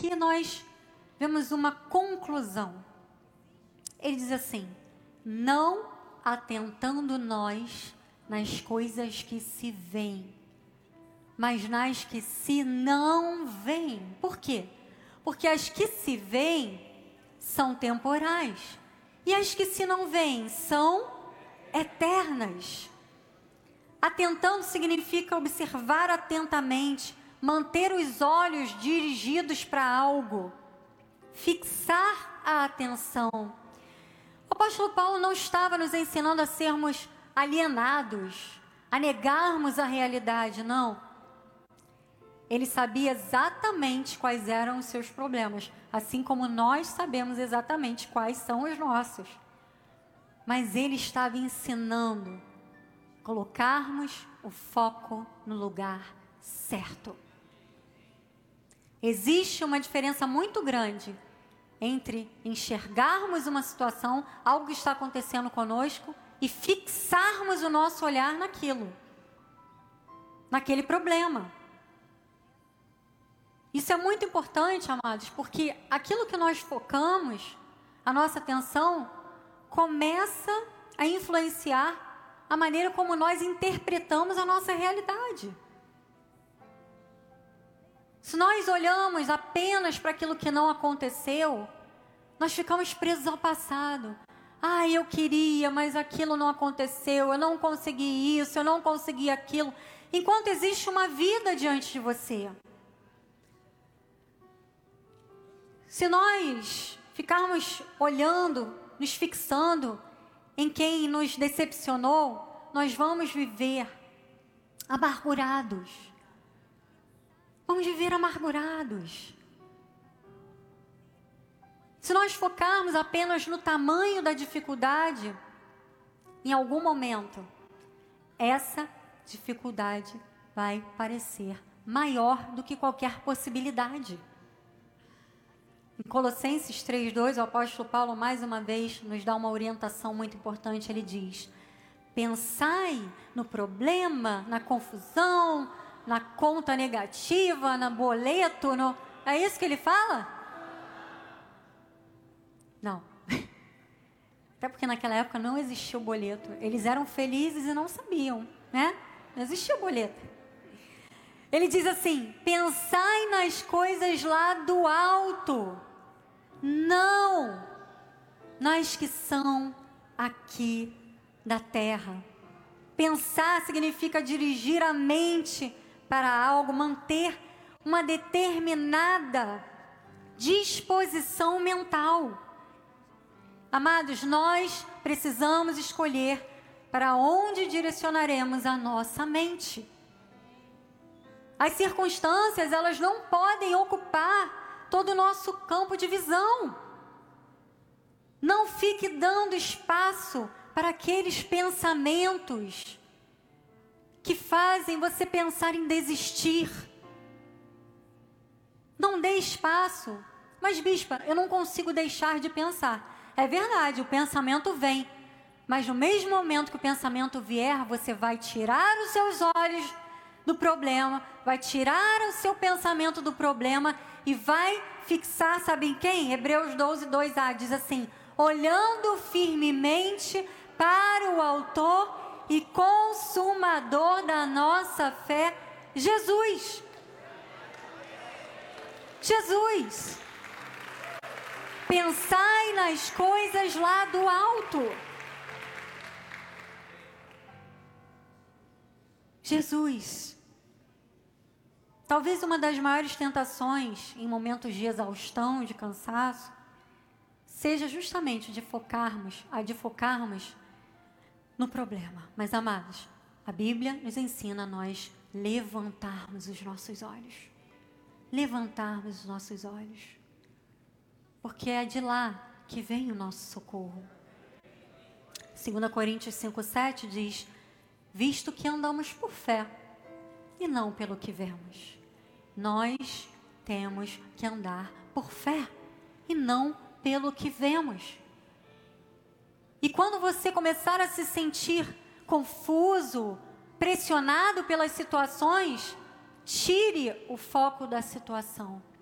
aqui nós vemos uma conclusão. Ele diz assim: não atentando nós nas coisas que se veem, mas nas que se não veem. Por quê? Porque as que se veem são temporais, e as que se não veem são eternas. Atentando significa observar atentamente, manter os olhos dirigidos para algo, fixar a atenção. O apóstolo Paulo não estava nos ensinando a sermos alienados, a negarmos a realidade, não. Ele sabia exatamente quais eram os seus problemas, assim como nós sabemos exatamente quais são os nossos. Mas ele estava ensinando a colocarmos o foco no lugar certo. Existe uma diferença muito grande entre enxergarmos uma situação, algo que está acontecendo conosco, e fixarmos o nosso olhar naquilo, naquele problema. Isso é muito importante, amados, porque aquilo que nós focamos, a nossa atenção, começa a influenciar a maneira como nós interpretamos a nossa realidade. Se nós olhamos apenas para aquilo que não aconteceu, nós ficamos presos ao passado. Ah, eu queria, mas aquilo não aconteceu, eu não consegui isso, eu não consegui aquilo. Enquanto existe uma vida diante de você. Se nós ficarmos olhando, nos fixando em quem nos decepcionou, nós vamos viver amargurados. Vamos viver amargurados. Se nós focarmos apenas no tamanho da dificuldade, em algum momento, essa dificuldade vai parecer maior do que qualquer possibilidade. Em Colossenses 3:2, o apóstolo Paulo, mais uma vez, nos dá uma orientação muito importante. Ele diz: pensai no problema, na confusão, na conta negativa, no boleto, É isso que ele fala? Não. Até porque naquela época não existia o boleto. Eles eram felizes e não sabiam, né? Não existia o boleto. Ele diz assim: pensai nas coisas lá do alto, não nas que são aqui da terra. Pensar significa dirigir a mente para algo, manter uma determinada disposição mental. Amados, nós precisamos escolher para onde direcionaremos a nossa mente. As circunstâncias, elas não podem ocupar todo o nosso campo de visão. Não fique dando espaço para aqueles pensamentos que fazem você pensar em desistir. Não dê espaço. Mas, bispa, eu não consigo deixar de pensar. É verdade, o pensamento vem. Mas no mesmo momento que o pensamento vier, você vai tirar os seus olhos do problema, vai tirar o seu pensamento do problema e vai fixar, sabe em quem? Hebreus 12:2a diz assim: olhando firmemente para o autor e consumador da nossa fé, Jesus. Jesus. Pensai nas coisas lá do alto. Jesus. Talvez uma das maiores tentações em momentos de exaustão, de cansaço, seja justamente de focarmos no problema. Mas, amados, a Bíblia nos ensina a nós levantarmos os nossos olhos. Levantarmos os nossos olhos. Porque é de lá que vem o nosso socorro. 2 Coríntios 5:7 diz: visto que andamos por fé e não pelo que vemos. Nós temos que andar por fé e não pelo que vemos. E quando você começar a se sentir confuso, pressionado pelas situações, tire o foco da situação